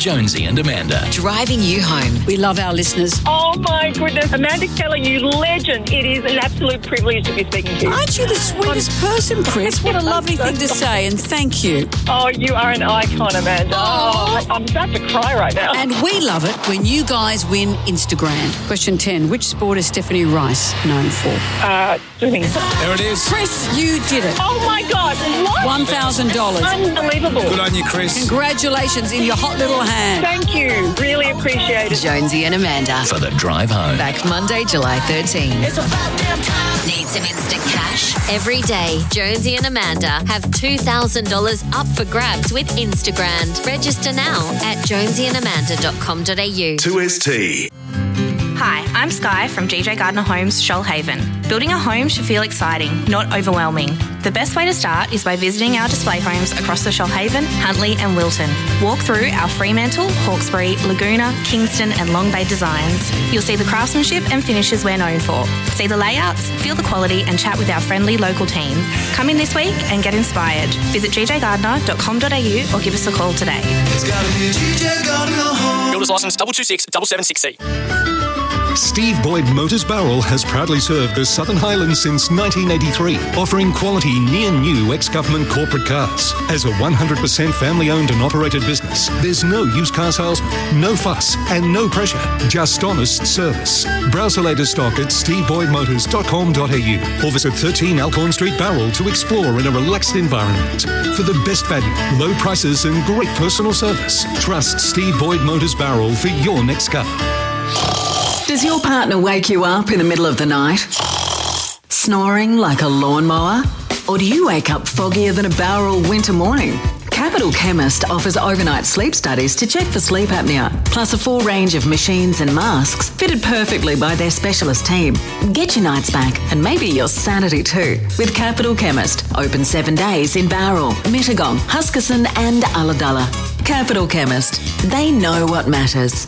Jonesy and Amanda. Driving you home. We love our listeners. Oh my goodness, Amanda Keller, you legend. It is an absolute privilege to be speaking to you. Aren't you the sweetest person, Chris? What a lovely thing to say, and thank you. Oh, you are an icon, Amanda. Oh, I'm about to cry right now. And we love it when you guys win Instagram. Question 10. Which sport is Stephanie Rice known for? Swimming. There it is. Chris, you did it. Oh my God, what? $1,000. Unbelievable. Good on you, Chris. Congratulations in your hot little hand. Thank you. Really appreciate it. Jonesy and Amanda. For the drive home. Back Monday, July 13. It's about damn time. Need some instant cash? Every day, Jonesy and Amanda have $2,000 up for grabs with Instagram. Register now at jonesyandamanda.com.au. 2ST. Hi, I'm Sky from GJ Gardner Homes, Shoalhaven. Building a home should feel exciting, not overwhelming. The best way to start is by visiting our display homes across the Shoalhaven, Huntley and Wilton. Walk through our Fremantle, Hawkesbury, Laguna, Kingston and Long Bay designs. You'll see the craftsmanship and finishes we're known for. See the layouts, feel the quality and chat with our friendly local team. Come in this week and get inspired. Visit gjgardner.com.au or give us a call today. It's gotta be GJ Gardner Home. Builder's licence 226-776C. Steve Boyd Motors Barrel has proudly served the Southern Highlands since 1983, offering quality near-new ex-government corporate cars. As a 100% family-owned and operated business, there's no used car salesman, no fuss, and no pressure, just honest service. Browse the latest stock at steveboydmotors.com.au or visit 13 Alcorn Street Barrel to explore in a relaxed environment. For the best value, low prices, and great personal service, trust Steve Boyd Motors Barrel for your next car. Does your partner wake you up in the middle of the night, snoring like a lawnmower? Or do you wake up foggier than a Bowral winter morning? Capital Chemist offers overnight sleep studies to check for sleep apnea, plus a full range of machines and masks fitted perfectly by their specialist team. Get your nights back and maybe your sanity too with Capital Chemist. Open 7 days in Bowral, Mittagong, Huskisson and Ulladulla. Capital Chemist. They know what matters.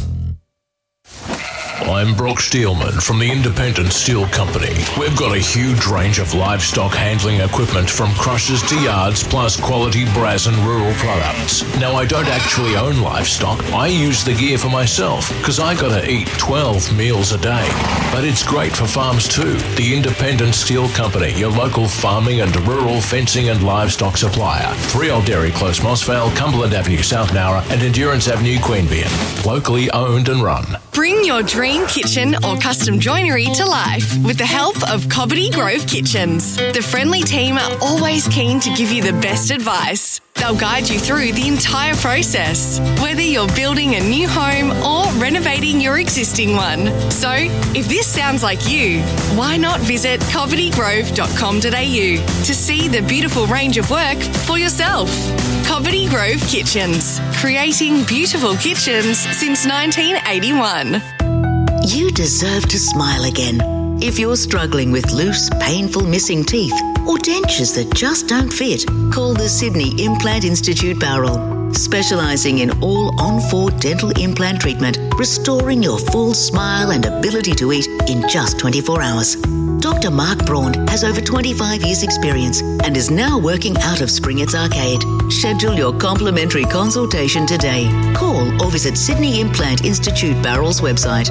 I'm Brock Steelman from the Independent Steel Company. We've got a huge range of livestock handling equipment from crushers to yards, plus quality brass and rural products. Now, I don't actually own livestock. I use the gear for myself because I gotta eat 12 meals a day. But it's great for farms too. The Independent Steel Company, your local farming and rural fencing and livestock supplier. 3 Old Dairy Close, Mossvale, Cumberland Avenue, South Nowra and Endurance Avenue, Queanbeyan. Locally owned and run. Bring your dream kitchen or custom joinery to life with the help of Cobbitty Grove Kitchens. The friendly team are always keen to give you the best advice. They'll guide you through the entire process, whether you're building a new home or renovating your existing one. So, if this sounds like you, why not visit cobbittygrove.com.au to see the beautiful range of work for yourself. Cobbitty Grove Kitchens, creating beautiful kitchens since 1981. You deserve to smile again. If you're struggling with loose, painful missing teeth or dentures that just don't fit, call the Sydney Implant Institute Bowral, specialising in all on-4 dental implant treatment, restoring your full smile and ability to eat in just 24 hours. Dr. Mark Braun has over 25 years' experience and is now working out of Springett's Arcade. Schedule your complimentary consultation today. Call or visit Sydney Implant Institute Bowral's website.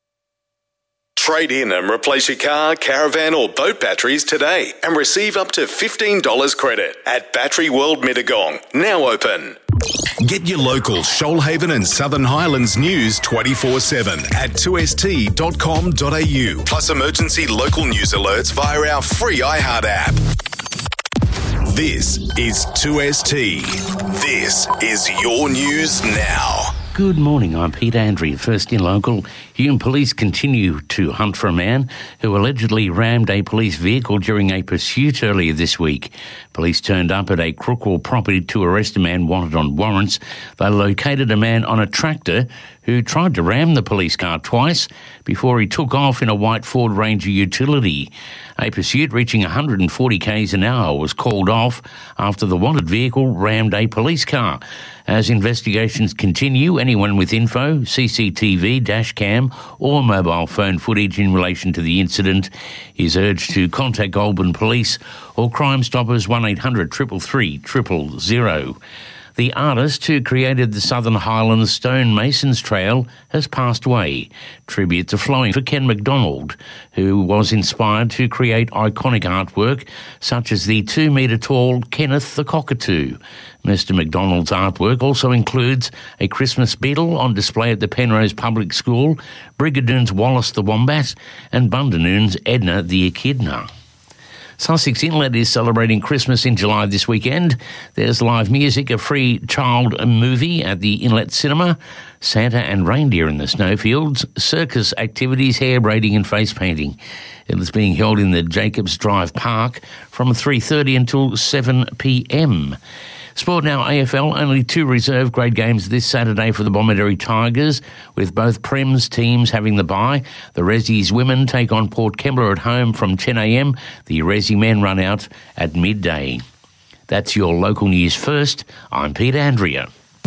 Trade in and replace your car, caravan or boat batteries today and receive up to $15 credit at Battery World Mittagong, now open. Get your local Shoalhaven and Southern Highlands news 24/7 at 2st.com.au, plus emergency local news alerts via our free iHeart app. This is 2ST. This is your news now. Good morning, I'm Pete Andrew. First in local, Hume Police continue to hunt for a man who allegedly rammed a police vehicle during a pursuit earlier this week. Police turned up at a Crookwell property to arrest a man wanted on warrants. They located a man on a tractor who tried to ram the police car twice before he took off in a white Ford Ranger utility. A pursuit reaching 140 k's an hour was called off after the wanted vehicle rammed a police car. As investigations continue, anyone with info, CCTV, dashcam or mobile phone footage in relation to the incident is urged to contact Goulburn Police or Crime Stoppers 1800 333 000. The artist who created the Southern Highlands Stonemasons Trail has passed away. Tributes are flowing for Ken McDonald, who was inspired to create iconic artwork such as the 2-metre-tall Kenneth the Cockatoo. Mr. McDonald's artwork also includes a Christmas beetle on display at the Penrose Public School, Brigadoon's Wallace the Wombat, and Bundanoon's Edna the Echidna. Sussex Inlet is celebrating Christmas in July this weekend. There's live music, a free child movie at the Inlet Cinema, Santa and reindeer in the snowfields, circus activities, hair braiding and face painting. It is being held in the Jacobs Drive Park from 3:30 until 7 p.m. Sport now, AFL, only 2 reserve grade games this Saturday for the Bomaderry Tigers, with both Prem's teams having the bye. The Resi's women take on Port Kembla at home from 10 a.m. The Resi men run out at midday. That's your local news first. I'm Peter Andrea.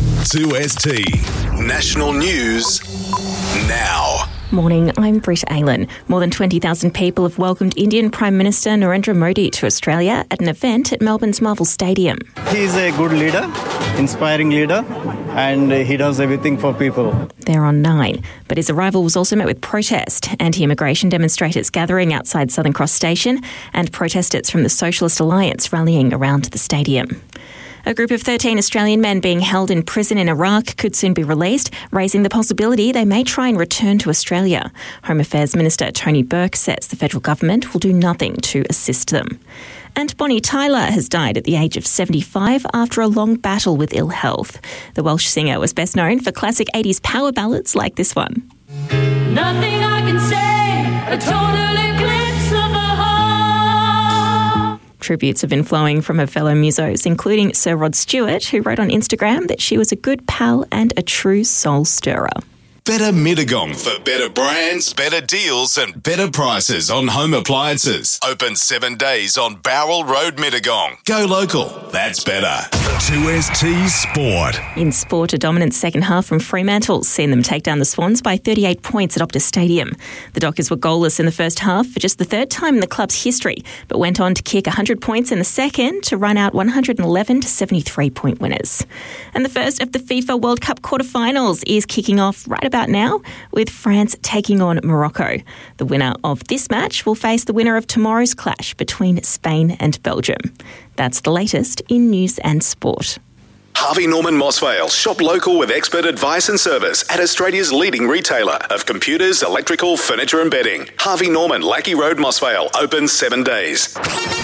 2ST National News now. Morning, I'm Britt Aylan. More than 20,000 people have welcomed Indian Prime Minister Narendra Modi to Australia at an event at Melbourne's Marvel Stadium. He's a good leader, inspiring leader, and he does everything for people. They're on 9, but his arrival was also met with protest. Anti-immigration demonstrators gathering outside Southern Cross Station and protesters from the Socialist Alliance rallying around the stadium. A group of 13 Australian men being held in prison in Iraq could soon be released, raising the possibility they may try and return to Australia. Home Affairs Minister Tony Burke says the federal government will do nothing to assist them. And Bonnie Tyler has died at the age of 75 after a long battle with ill health. The Welsh singer was best known for classic 80s power ballads like this one. Nothing I can say, a total eclipse of the heart. Tributes have been flowing from her fellow musos, including Sir Rod Stewart, who wrote on Instagram that she was a good pal and a true soul stirrer. Better Mittagong for better brands, better deals and better prices on home appliances. Open 7 days on Bowral Road, Mittagong. Go local. That's better. 2ST Sport. In sport, a dominant second half from Fremantle's seen them take down the Swans by 38 points at Optus Stadium. The Dockers were goalless in the first half for just the third time in the club's history, but went on to kick 100 points in the second to run out 111 to 73-point winners. And the first of the FIFA World Cup quarterfinals is kicking off right about now, with France taking on Morocco. The winner of this match will face the winner of tomorrow's clash between Spain and Belgium. That's the latest in news and sport. Harvey Norman Mossvale. Shop local with expert advice and service at Australia's leading retailer of computers, electrical, furniture and bedding. Harvey Norman, Lackey Road, Mossvale. Open 7 days.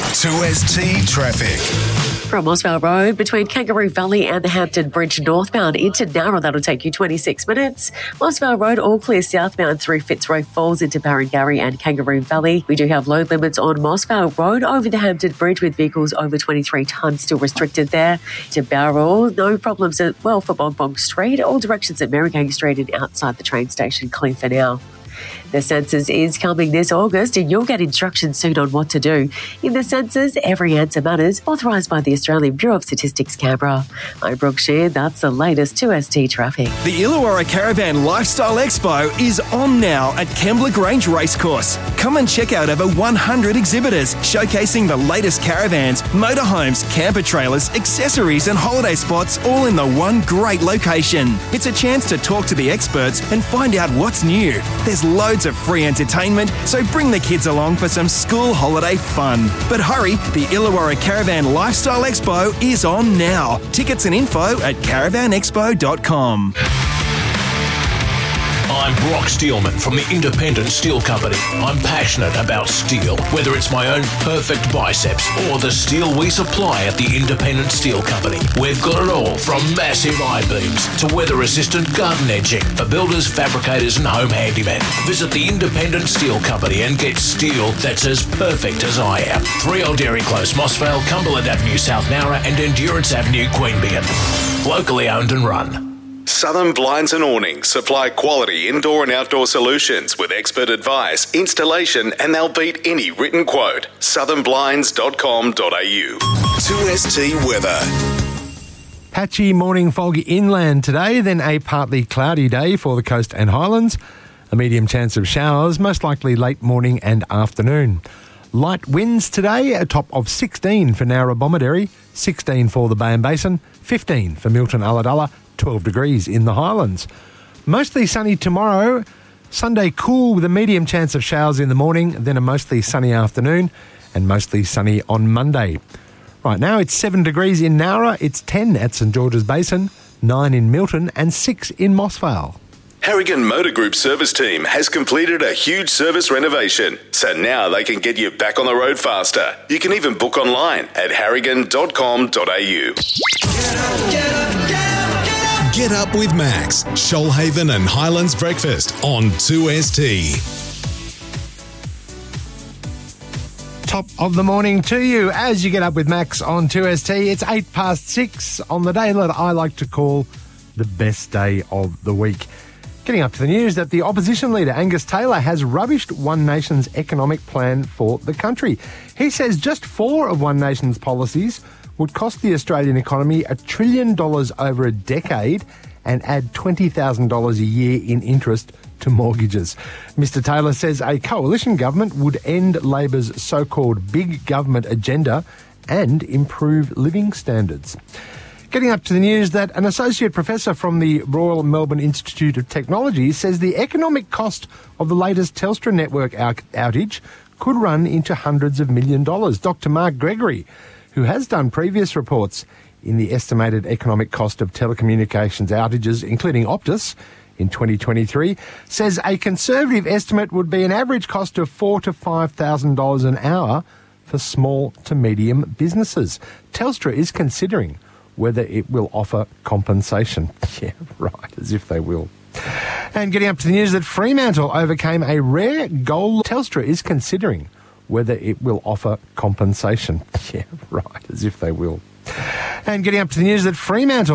2ST Traffic. From Mossvale Road, between Kangaroo Valley and the Hampton Bridge northbound into Nowra, that'll take you 26 minutes. Mossvale Road, all clear southbound through Fitzroy Falls into Barrengarry and Kangaroo Valley. We do have load limits on Mossvale Road over the Hampton Bridge with vehicles over 23 tonnes still restricted there. To Bowral, no problems at for Bong Bong Street. All directions at Merrigang Street and outside the train station clear for now. The census is coming this August and you'll get instructions soon on what to do. In the census, every answer matters, authorised by the Australian Bureau of Statistics, Canberra. I'm Brooke Shear, that's the latest 2ST traffic. The Illawarra Caravan Lifestyle Expo is on now at Kembla Grange Racecourse. Come and check out over 100 exhibitors showcasing the latest caravans, motorhomes, camper trailers, accessories and holiday spots all in the one great location. It's a chance to talk to the experts and find out what's new. There's loads of free entertainment, so bring the kids along for some school holiday fun. But hurry, the Illawarra Caravan Lifestyle Expo is on now. Tickets and info at caravanexpo.com. I'm Brock Steelman from the Independent Steel Company. I'm passionate about steel, whether it's my own perfect biceps or the steel we supply at the Independent Steel Company. We've got it all from massive I-beams to weather-resistant garden edging for builders, fabricators and home handymen. Visit the Independent Steel Company and get steel that's as perfect as I am. 3 Old Dairy Close, Mossvale, Cumberland Avenue, South Nowra and Endurance Avenue, Queanbeyan. Locally owned and run. Southern Blinds and Awnings supply quality indoor and outdoor solutions with expert advice, installation, and they'll beat any written quote. southernblinds.com.au. 2ST weather. Patchy morning foggy inland today, then a partly cloudy day for the coast and highlands. A medium chance of showers, most likely late morning and afternoon. Light winds today, a top of 16 for Nowra Bomaderry, 16 for the Bay and Basin, 15 for Milton Ulladulla, 12 degrees in the Highlands. Mostly sunny tomorrow. Sunday cool with a medium chance of showers in the morning, then a mostly sunny afternoon and mostly sunny on Monday. Right now it's 7 degrees in Nowra, it's 10 at St George's Basin, 9 in Milton and 6 in Mossvale. Harrigan Motor Group service team has completed a huge service renovation, so now they can get you back on the road faster. You can even book online at harrigan.com.au. Get up with Max, Shoalhaven and Highlands Breakfast on 2ST. Top of the morning to you as you get up with Max on 2ST. It's 6:08 on the day that I like to call the best day of the week. Getting up to the news that the opposition leader Angus Taylor has rubbished One Nation's economic plan for the country. He says just 4 of One Nation's policies would cost the Australian economy $1 trillion over a decade and add $20,000 a year in interest to mortgages. Mr Taylor says a coalition government would end Labor's so-called big government agenda and improve living standards. Getting up to the news that an associate professor from the Royal Melbourne Institute of Technology says the economic cost of the latest Telstra network outage could run into hundreds of $millions. Dr Mark Gregory, who has done previous reports in the estimated economic cost of telecommunications outages, including Optus, in 2023, says a conservative estimate would be an average cost of $4,000 to $5,000 an hour for small to medium businesses. Telstra is considering whether it will offer compensation. Yeah, right, as if they will. And getting up to the news that Fremantle overcame a rare goal. Telstra is considering whether it will offer compensation. Yeah, right, as if they will. And getting up to the news that Fremantle